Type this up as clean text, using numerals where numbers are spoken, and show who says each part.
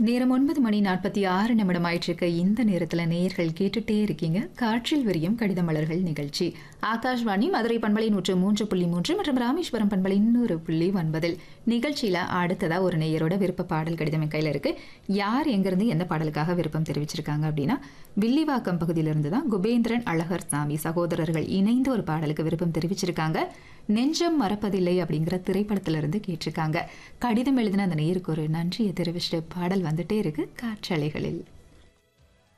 Speaker 1: நேரம் 9:46 ஆயிட்டிருக்கு. இந்த நேரத்துல நேயர்கள் கேட்டுட்டே இருக்கீங்க காற்றில் விரியும் கடித மலர்கள் நிகழ்ச்சி. ஆகாஷ்வாணி மதுரை பண்பலை 103.3 மற்றும் ராமேஸ்வரம் பண்பலை 100.9 நிகழ்ச்சியில அடுத்ததா ஒரு நேயரோட விருப்ப பாடல் கடிதம் என் கையில இருக்கு. யார் எங்கிருந்து எந்த பாடலுக்காக விருப்பம் தெரிவிச்சிருக்காங்க அப்படின்னா, வில்லிவாக்கம் பகுதியிலிருந்து தான் குபேந்திரன் அழகர் சாமி சகோதரர்கள் இணைந்து ஒரு பாடலுக்கு விருப்பம் தெரிவிச்சிருக்காங்க. நெஞ்சம் மறப்பதில்லை அப்படிங்கிற திரைப்படத்துல இருந்து கேட்டிருக்காங்க. கடிதம் எழுதின அந்த நேயருக்கு ஒரு நன்றியை தெரிவிச்சுட்டு பாடல் வந்துட்டே இருக்கு காற்றலைகளில்.